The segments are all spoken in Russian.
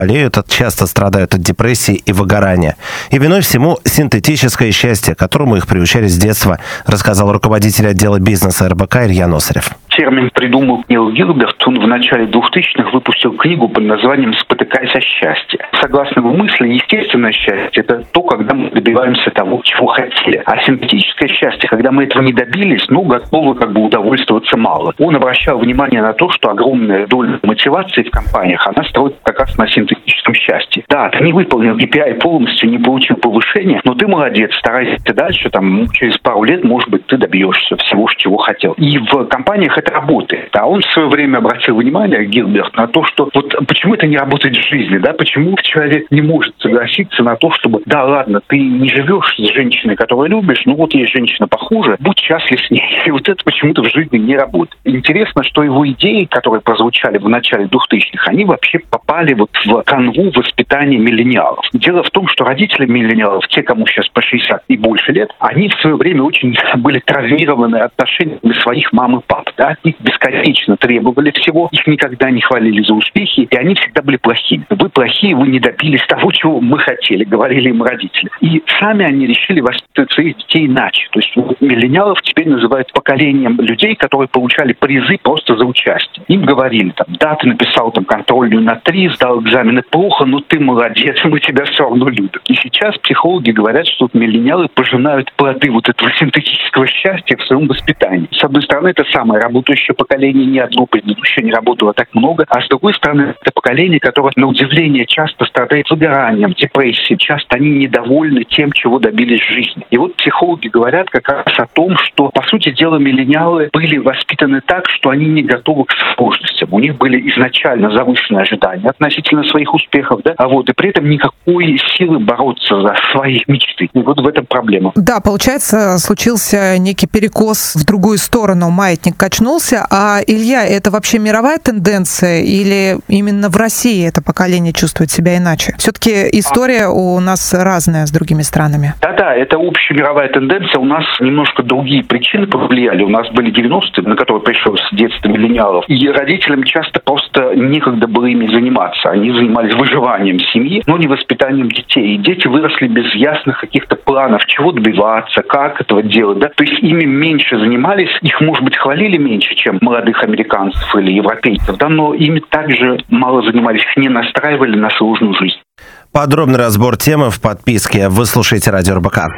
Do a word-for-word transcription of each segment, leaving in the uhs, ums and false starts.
болеют, часто страдают от депрессии и выгорания. И виной всему синтетическое счастье, к которому их приучали с детства, рассказал руководитель отдела бизнеса эр бэ ка Илья Носарев. Термин придумал Нил Гилберт. Он в начале двухтысячных выпустил книгу под названием «Спотыкаясь о счастье». Согласно его мысли, естественное счастье – это то, когда мы добиваемся того, чего хотели. А синтетическое счастье, когда мы этого не добились, ну, готовы как бы удовольствоваться мало. Он обращал внимание на то, что огромная доля мотивации в компаниях, она строит как раз на синтетическом счастье. Да, ты не выполнил кей пи ай полностью, не получил повышения, но ты молодец, старайся дальше, там, через пару лет, может быть, ты добьешься всего, чего хотел. И в компаниях это работает. А он в свое время обратил внимание, Гилберт, на то, что вот почему это не работает в жизни, да, почему человек не может согласиться на то, чтобы, да, ладно, ты не живешь с женщиной, которую любишь, ну вот есть женщина похуже, будь счастлив с ней. И вот это почему-то в жизни не работает. Интересно, что его идеи, которые прозвучали в начале двухтысячных, они вообще попали вот в канву воспитания миллениалов. Дело в том, что родители миллениалов, те, кому сейчас по шестьдесят и больше лет, они в свое время очень были травмированы отношениями своих мам и пап, да, их бесконечно требовали всего, их никогда не хвалили за успехи, и они всегда были плохими. Вы плохие, вы не добились того, чего мы хотели, говорили им родители. И сами они решили воспитывать своих детей иначе. То есть миллениалов теперь называют поколением людей, которые получали призы просто за участие. Им говорили, там, да, ты написал там контрольную на три, сдал экзамены плохо, но ты молодец, мы тебя все равно любим. И сейчас психологи говорят, что миллениалы пожинают плоды вот этого синтетического счастья в своем воспитании. С одной стороны, это самое работающее поколение, ни одно предыдущее не работало так много, а с другой стороны, это поколение, которое, на удивление, часто страдает выгоранием, депрессией, часто они недовольны тем, чего добились в жизни. И вот психологи говорят как раз о том, что, по сути дела, миллениалы были воспитаны так, что они не готовы к сложностям. У них были изначально завышенные ожидания относительно своих успехов, да, а вот и при этом никакой силы бороться за свои мечты. И вот в этом проблема. Да, получается, случился некий перекос в другую сторону, маятник качнулся. А, Илья, это вообще мировая тенденция или именно в России это поколение чувствует себя иначе? Все-таки история у нас разная с другими странами. Да-да, это общая мировая тенденция. У нас немножко другие причины повлияли. У нас были девяностые, на которые пришлось детство миллениалов. И родителям часто просто некогда было ими заниматься. Они занимались выживанием семьи, но не воспитанием детей. И дети выросли без ясных каких-то планов, чего добиваться, как этого делать. Да? То есть ими меньше занимались, их, может быть, хвалили меньше, чем молодых американцев или европейцев, да? Но ими также мало занимались, их не настраивали на сложную жизнь. Подробный разбор темы в подписке. Вы слушаете Радио эр бэ ка.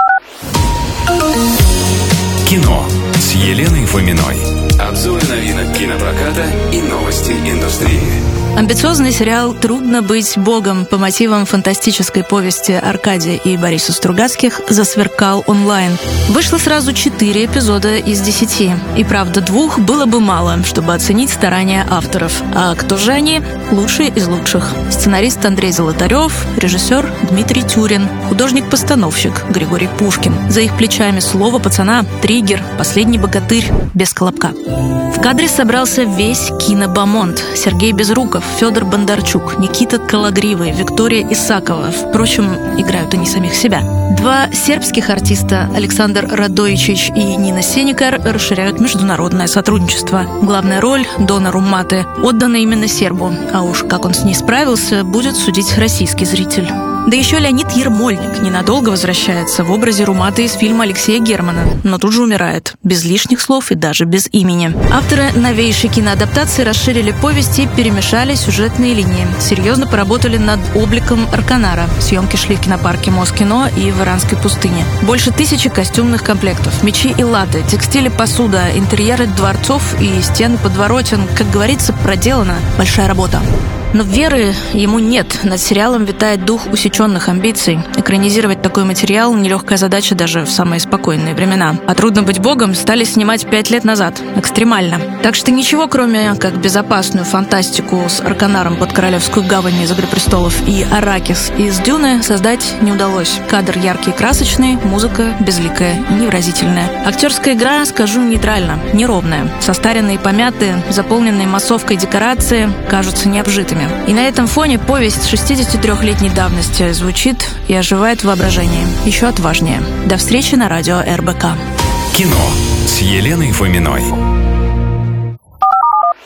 Кино с Еленой Фоминой. Обзоры новинок кинопроката и новости индустрии. Амбициозный сериал «Трудно быть богом» по мотивам фантастической повести Аркадия и Бориса Стругацких засверкал онлайн. Вышло сразу четыре эпизода из десяти. И правда, двух было бы мало, чтобы оценить старания авторов. А кто же они? Лучшие из лучших. Сценарист Андрей Золотарев, режиссер Дмитрий Тюрин, художник-постановщик Григорий Пушкин. За их плечами «Слово пацана», «Триггер», «Последний богатырь», «Без колобка». В кадре собрался весь кинобомонд. Сергей Безруков, Федор Бондарчук, Никита Калагривый, Виктория Исакова. Впрочем, играют они самих себя. Два сербских артиста, Александр Радоичич и Нина Сеникар, расширяют международное сотрудничество. Главная роль Дона Руматы отдана именно сербу. А уж как он с ней справился, будет судить российский зритель. Да еще Леонид Ермольник ненадолго возвращается в образе Руматы из фильма Алексея Германа, но тут же умирает, без лишних слов и даже без имени. Авторы новейшей киноадаптации расширили повесть и перемешали сюжетные линии. Серьезно поработали над обликом Арканара. Съемки шли в кинопарке Москино и в Иранской пустыне. Больше тысячи костюмных комплектов, мечи и латы, текстили, посуда, интерьеры дворцов и стены подворотен. Как говорится, проделана большая работа. Но веры ему нет. Над сериалом витает дух усеченных амбиций. Экранизировать такой материал – нелегкая задача даже в самые спокойные времена. А «Трудно быть богом» стали снимать пять лет назад. Экстремально. Так что ничего, кроме как безопасную фантастику с Арканаром под Королевскую гавань из «Игры престолов» и Аракис из «Дюны» создать не удалось. Кадр яркий и красочный, музыка безликая и невыразительная. Актерская игра, скажу нейтрально, неровная. Состаренные, помятые, заполненные массовкой декорации кажутся необжитыми. И на этом фоне повесть шестидесятитрёхлетней давности звучит и оживает в воображении. Еще отважнее. До встречи на радио эр бэ ка. Кино с Еленой Фоминой.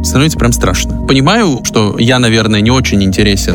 становится прям страшно. Понимаю, что я, наверное, не очень интересен